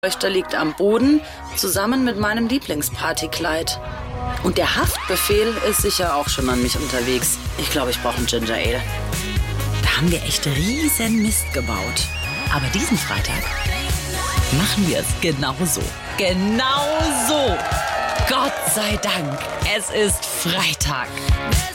Leuchter liegt am Boden, zusammen mit meinem Lieblingspartykleid. Und der Haftbefehl ist sicher auch schon an mich unterwegs. Ich glaube, ich brauche ein Ginger Ale. Da haben wir echt riesen Mist gebaut. Aber diesen Freitag machen wir es genau so. Genau so. Gott sei Dank, es ist Freitag.